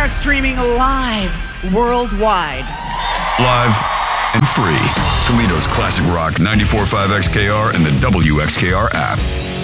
are streaming live worldwide. Live and free. Toledo's classic rock 94.5 XKR and the WXKR app.